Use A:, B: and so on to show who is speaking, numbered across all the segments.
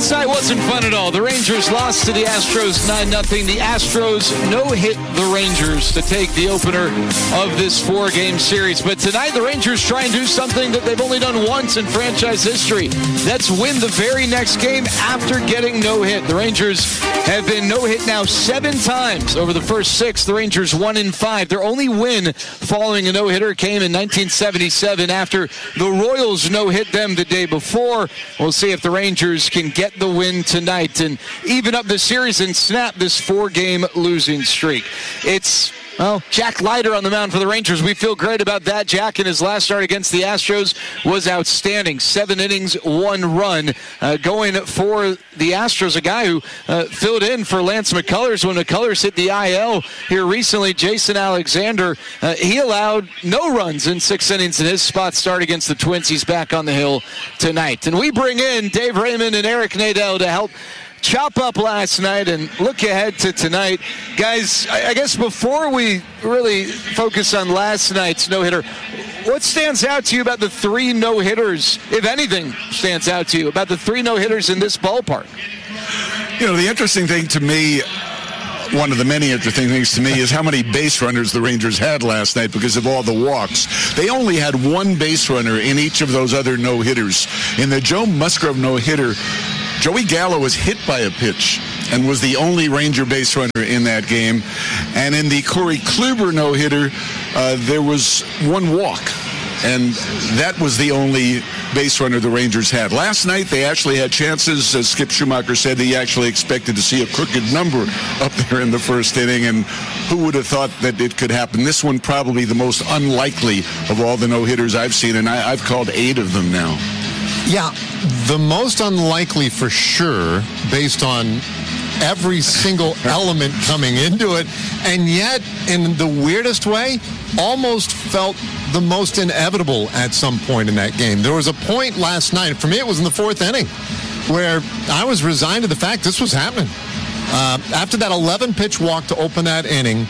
A: Last night wasn't fun at all. The Rangers lost to the Astros 9-0. The Astros no-hit the Rangers to take the opener of this 4-game series. But tonight, the Rangers try and do something that they've only done once in franchise history. That's win the very next game after getting no-hit. The Rangers have been no-hit now 7 times over the first 6. The Rangers 1-5. Their only win following a no-hitter came in 1977 after the Royals no-hit them the day before. We'll see if the Rangers can get the win tonight and even up the series and snap this 4-game losing streak. It's Jack Leiter on the mound for the Rangers. We feel great about that. Jack, in his last start against the Astros, was outstanding. 7 innings, 1 run. Going for the Astros, a guy who filled in for Lance McCullers when McCullers hit the IL here recently. Jason Alexander, he allowed no runs in 6 innings in his spot start against the Twins. He's back on the hill tonight. And we bring in Dave Raymond and Eric Nadel to help chop up last night and look ahead to tonight. Guys, I guess before we really focus on last night's no-hitter, what stands out to you about the 3 no-hitters, if anything stands out to you, about the 3 no-hitters in this ballpark?
B: You know, the interesting thing to me, one of the many interesting things to me, is how many base runners the Rangers had last night because of all the walks. They only had 1 base runner in each of those other no-hitters. In the Joe Musgrove no-hitter, Joey Gallo was hit by a pitch and was the only Ranger base runner in that game. And in the Corey Kluber no-hitter, there was 1 walk. And that was the only base runner the Rangers had. Last night, they actually had chances. As Skip Schumacher said, he actually expected to see a crooked number up there in the first inning. And who would have thought that it could happen? This one probably the most unlikely of all the no-hitters I've seen. And I've called 8 of them now.
C: Yeah, the most unlikely for sure, based on every single element coming into it, and yet, in the weirdest way, almost felt the most inevitable at some point in that game. There was a point last night, for me it was in the 4th inning, where I was resigned to the fact this was happening. After that 11-pitch walk to open that inning,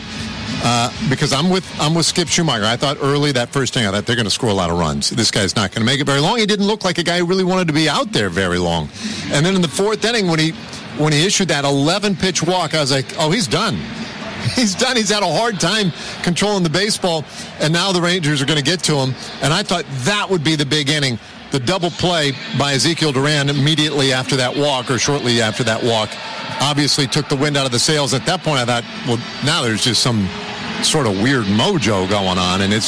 C: because I'm with Skip Schumacher. I thought early that first inning, I thought they're going to score a lot of runs. This guy's not going to make it very long. He didn't look like a guy who really wanted to be out there very long. And then in the 4th inning, when he issued that 11-pitch walk, I was like, oh, he's done. He's done. He's had a hard time controlling the baseball, and now the Rangers are going to get to him. And I thought that would be the big inning. The double play by Ezekiel Duran immediately after that walk, or shortly after that walk, obviously took the wind out of the sails. At that point, I thought, well, now there's just some sort of weird mojo going on, and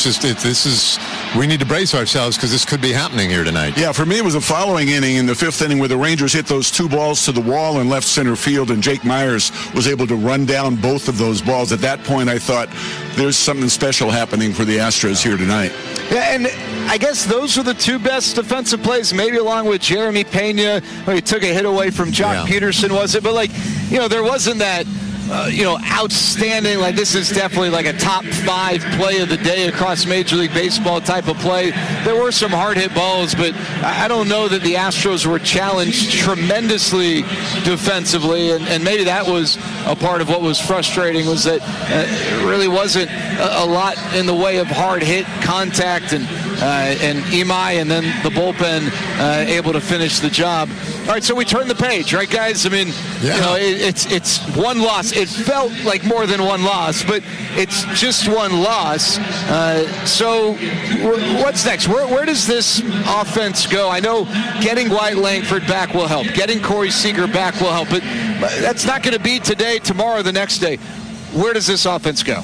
C: we need to brace ourselves because this could be happening here tonight.
B: Yeah, for me it was the following inning, in the 5th inning, where the Rangers hit those 2 balls to the wall in left center field, and Jake Myers was able to run down both of those balls. At that point I thought there's something special happening for the Astros here tonight.
A: Yeah, and I guess those were the 2 best defensive plays, maybe along with Jeremy Pena, where he took a hit away from Jock Peterson, was it? But there wasn't that outstanding, like this is definitely like a top 5 play of the day across Major League Baseball type of play. There were some hard hit balls, but I don't know that the Astros were challenged tremendously defensively, and maybe that was a part of what was frustrating, was that it really wasn't a lot in the way of hard hit contact, and Imai and then the bullpen able to finish the job. All right, so we turn the page, right, guys? I mean, it's 1 loss. It felt like more than 1 loss, but it's just 1 loss. So what's next? Where does this offense go? I know getting Wyatt Langford back will help. Getting Corey Seager back will help, but that's not going to be today, tomorrow, the next day. Where does this offense go?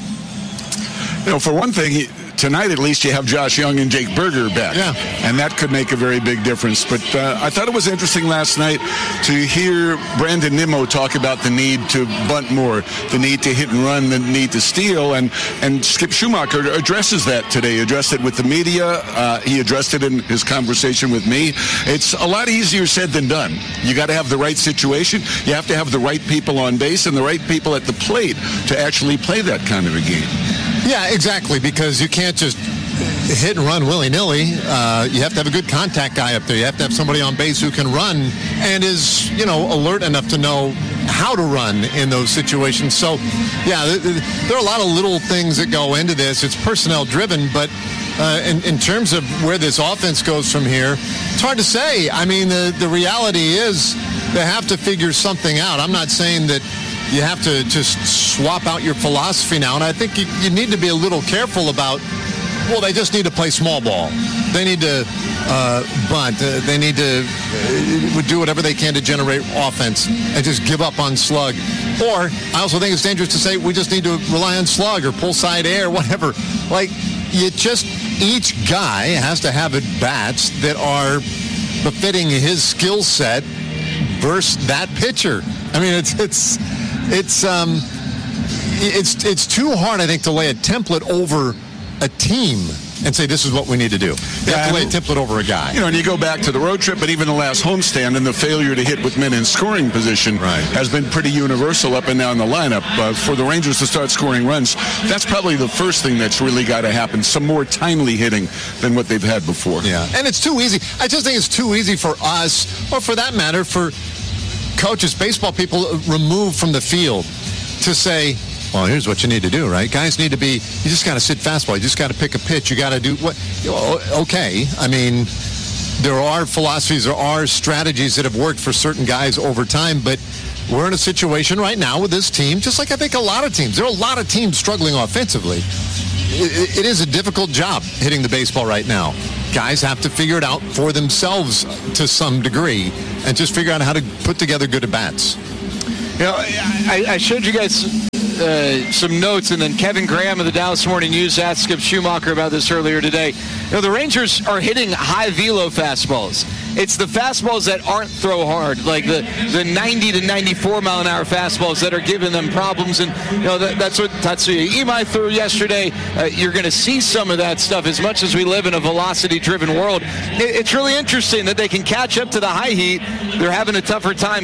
B: For one thing, tonight at least you have Josh Young and Jake Berger back.
C: Yeah.
B: And that could make a very big difference. But I thought it was interesting last night to hear Brandon Nimmo talk about the need to bunt more, the need to hit and run, the need to steal. And Skip Schumacher addresses that today. He addressed it with the media. He addressed it in his conversation with me. It's a lot easier said than done. You got to have the right situation. You have to have the right people on base and the right people at the plate to actually play that kind of a game.
C: Yeah, exactly, because you can't just hit and run willy-nilly. You have to have a good contact guy up there. You have to have somebody on base who can run and is, alert enough to know how to run in those situations. So, yeah, there are a lot of little things that go into this. It's personnel-driven, but in terms of where this offense goes from here, it's hard to say. I mean, the reality is They have to figure something out. I'm not saying that you have to just swap out your philosophy now. And I think you need to be a little careful about, well, they just need to play small ball. They need to bunt. They need to do whatever they can to generate offense and just give up on slug. Or I also think it's dangerous to say we just need to rely on slug or pull side air, whatever. Like, each guy has to have at-bats that are befitting his skill set versus that pitcher. I mean, it's too hard, I think, to lay a template over a team and say this is what we need to do. You have to lay a template over a guy.
B: And you go back to the road trip, but even the last homestand and the failure to hit with men in scoring position has been pretty universal up and down the lineup. For the Rangers to start scoring runs, that's probably the first thing that's really got to happen. Some more timely hitting than what they've had before.
C: Yeah, and it's too easy. I just think it's too easy for us, or for that matter, for coaches, baseball people removed from the field to say, well, here's what you need to do, right? Guys need to be, you just got to sit fastball. You just got to pick a pitch. You got to do what? Okay. I mean, there are philosophies, there are strategies that have worked for certain guys over time, but we're in a situation right now with this team, just like I think a lot of teams. There are a lot of teams struggling offensively. It is a difficult job hitting the baseball right now. Guys have to figure it out for themselves to some degree and just figure out how to put together good at-bats.
A: I showed you guys some notes, and then Kevin Graham of the Dallas Morning News asked Skip Schumacher about this earlier today. The Rangers are hitting high velo fastballs. It's the fastballs that aren't throw hard, like the 90 to 94 mile an hour fastballs that are giving them problems. And that's what Tatsuya Imai threw yesterday. You're going to see some of that stuff. As much as we live in a velocity-driven world, it's really interesting that they can catch up to the high heat. They're having a tougher time